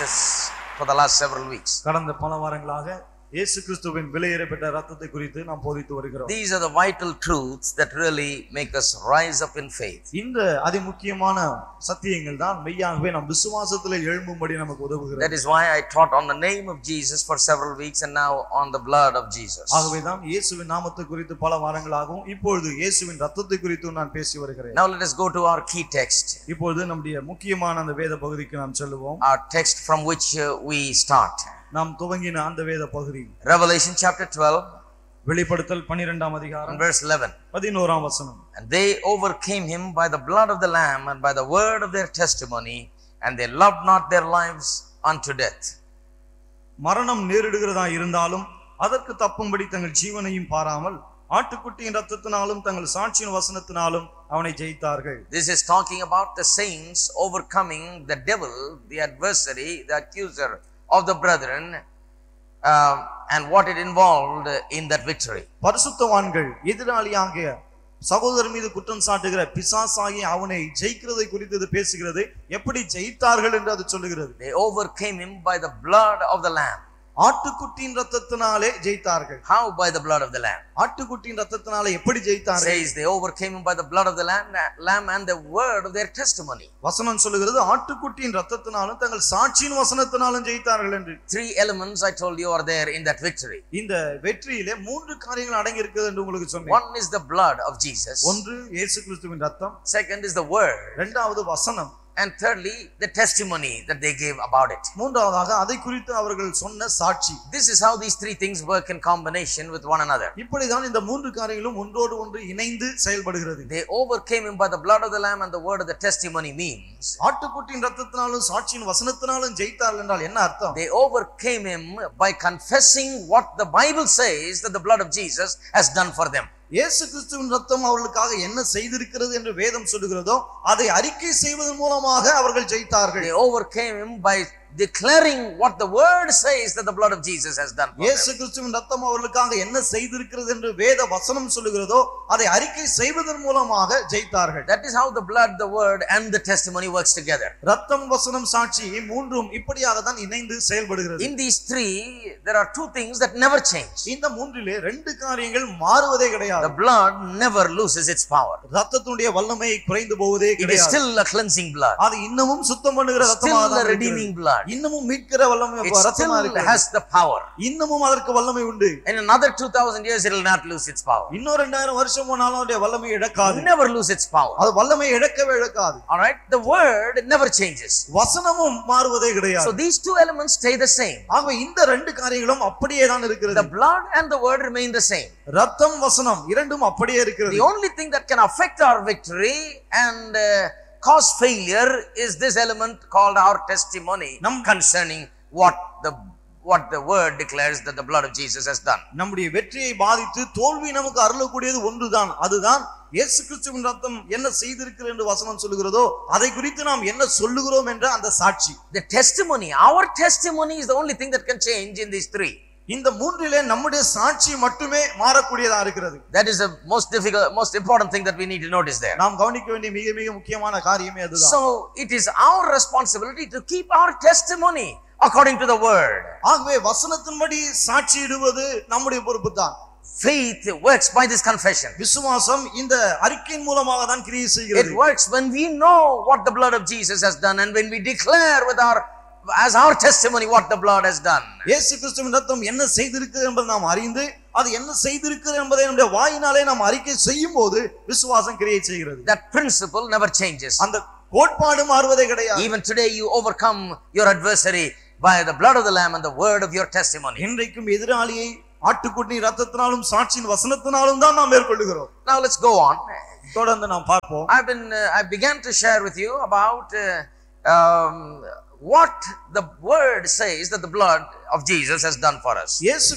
Jesus for the last several weeks. கடந்த பல வாரங்களாக இயேசு கிறிஸ்துவின் விலையேறப்பட்ட இரத்தத்தை குறித்து நாம் போதித்து வருகிறோம். These are the vital truths that really make us rise up in faith. இந்த அதிமுக்கியமான சத்தியங்கள் தான் மெய்யாகவே நாம் விசுவாசத்திலே எழும்பும்படி நமக்கு உதவுகிறது. That is why I taught on the name of Jesus for several weeks and now on the blood of Jesus. ஆகவே தான் இயேசுவின் நாமத்தை குறித்து பல வாரங்களாகவும் இப்பொழுது இயேசுவின் இரத்தத்தை குறித்து நான் பேசி வருகிறேன். Now let us go to our key text. இப்பொழுது நம்முடைய முக்கியமான அந்த வேத பகுதிக்கு நாம் செல்லுவோம். Our text from which we start. நாம் துவங்கின அந்த வேத பகுதி Revelation chapter 12 வெளிப்படுத்தல் 12ஆம் அதிகாரம் verse 11. 11ஆம் வசனம். And they overcame him by the blood of the lamb and by the word of their testimony, and they loved not their lives unto death. மரணம் நேரிடுகிறதா இருந்தாலும் அதற்கு தப்பும்படி தங்கள் ஜீவனையும் பாராமல் ஆட்டுக்குட்டியின் இரத்தத்தினாலும் தங்கள் சாட்சியின் வசனத்தினாலும் அவனை ஜெயித்தார்கள். This is talking about the saints overcoming the devil, the adversary, the accuser of the brethren, and what it involved in that victory. பரிசுத்தவான்கள் எதிராளியாகிய சகோதரர் மீது குற்றம் சாட்டுகிற பிசாசாகிய அவனை ஜெயிக்கிறதை குறித்து இது பேசுகிறது. எப்படி ஜெயித்தார்கள் என்று அது சொல்லுகிறது. They overcame him by the blood of the lamb. ஆட்டுக்குட்டியின் இரத்தத்தினாலே ஜெயித்தார்கள். How? By the blood of the lamb. ஆட்டுக்குட்டியின் இரத்தத்தினாலே எப்படி ஜெயித்தார்கள்? Says they overcame him by the blood of the lamb and the word of their testimony. வசனம் சொல்லுகிறது ஆட்டுக்குட்டியின் இரத்தத்தினாலும் தங்கள் சாட்சியின் வசனத்தினாலும் ஜெயித்தார்கள் என்று. Three elements I told you are there in that victory. இந்த வெற்றியிலே மூன்று காரியங்கள் அடங்கி இருக்குது என்று உங்களுக்கு சொன்னேன். One is the blood of Jesus. ஒன்று இயேசு கிறிஸ்துவின் இரத்தம். Second is the word. இரண்டாவது வசனம். And thirdly, the testimony that they gave about it. மூன்றாவதாக அதை குறித்து அவர்கள் சொன்ன சாட்சி. This is how these three things work in combination with one another. இப்படிதான் இந்த மூன்று காரியங்களும் ஒன்றோடு ஒன்று இணைந்து செயல்படுகிறது. They overcame him by the blood of the lamb and the word of the testimony means ஆட்டுக்குட்டியின் இரத்தத்தினாலும் சாட்சியின் வசனத்தினாலும் ஜெயித்தார்கள் என்றால் என்ன அர்த்தம்? they overcame him by confessing what the Bible says that the blood of Jesus has done for them. இயேசு கிறிஸ்துவின் இரத்தம் அவர்களுக்காக என்ன செய்திருக்கிறது என்று வேதம் சொல்லுகிறதோ அதை அறிக்கை செய்வதன் மூலமாக அவர்கள் ஜெயித்தார்கள். They overcame him by declaring what the word says that the blood of Jesus has done for them. இயேசு கிறிஸ்துவின் இரத்தம் அவர்களுக்காக என்ன செய்திருக்கிறது என்று வேத வசனம் சொல்லுகிறதோ அதை அறிக்கை செய்வதன் மூலமாக ஜெயித்தார்கள். That is how the blood, the word and the testimony works together. இரத்தம் வசனம் சாட்சி மூன்றும் இப்படியாக தான் இணைந்து செயல்படுகிறது. In these three there are two things that never change. இந்த மூன்றிலே ரெண்டு காரியங்கள் மாறுவதே கிடையாது. The blood never loses its power. இரத்தத்துடைய வல்லமை குறைந்து போவதே It is கிடையாது. still a cleansing blood. அது இன்னமும் சுத்தம் பண்ணுகிற இரத்தமாக Still தான் a redeeming blood. இன்னமும் மீட்கிற வல்லமை It இரத்தமா still இருக்கு. has the power. இன்னமும் அதற்கு வல்லமை உண்டு. In another 2000 years it will not lose its power. இன்னும் 2000 வருஷம் போனாலும் அதோட வல்லமை இழக்காது. Never lose its power. அது வல்லமை இழக்கவே இழக்காது. All right, the word never changes. வசனமும் மாறுவதே கிடையாது. So these two elements stay the same. ஆகவே இந்த ரெண்டு காரியங்களும் அப்படியே தான் இருக்கிறது. The blood and the word remain the same. இரத்தம் வசனம் இரண்டும் அப்படியே இருக்கிறது. The only thing that can affect our victory and cause failure is this element called our testimony concerning what the word declares that the blood of Jesus has done. நம்முடைய வெற்றியை பாதித்து தோல்வி நமக்கு அருளக்கூடியது ஒன்றுதான். அதுதான் இயேசு கிறிஸ்துவின் இரத்தம் என்ன செய்திருக்கிறது என்று வசனம் சொல்லுகிறதோ அதை குறித்து நாம் என்ன சொல்லுகிறோம் என்ற அந்த சாட்சி. The testimony, our testimony is the only thing that can change in these three. இந்த மூன்றிலே நம்முடைய சாட்சி மட்டுமே மாறக்கூடியதா இருக்கிறது. That is the most important thing that we need to notice there. நாம் கவனிக்க வேண்டிய மிக மிக முக்கியமான காரியமே அதுதான். So it is our responsibility to keep our testimony according to the word. ஆகவே வசனத்தின்படி சாட்சியிடுவது நம்முடைய பொறுப்பு தான். Faith works by this confession. விசுவாசம் இந்த அறிக்கையின் மூலமாக தான் கிரியை செய்கிறது. It works when we know what the blood of Jesus has done and when we declare as our testimony what the blood has done. இயேசு கிறிஸ்துவின் இரத்தம் என்ன செய்திருக்கிறது என்பதை நாம் அறிந்து அது என்ன செய்திருக்கிறது என்பதை நம்முடைய வாயினாலே நாம் அறிக்கை செய்யும்போது விசுவாசம் கிரியை செய்கிறது. That principle never changes. அந்த கோட்பாடு மாறுவதே கிடையாது. Even today you overcome your adversary by the blood of the lamb and the word of your testimony. இன்றைக்கும் எதிராளியை ஆட்டுக்குட்டி இரத்தத்தினாலும் சாட்சியின் வசனத்தினாலும் தான் நாம் மேற்கொள்கிறோம். Now let's go on. தொடர்ந்து நாம் பார்ப்போம். I began to share with you about what the word says that the blood of Jesus has done for us. இயேசு